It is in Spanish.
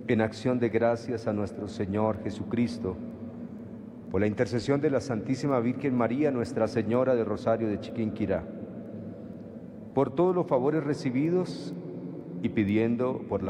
en acción de gracias a nuestro Señor Jesucristo, por la intercesión de la Santísima Virgen María, Nuestra Señora del Rosario de Chiquinquirá, por todos los favores recibidos y pidiendo por la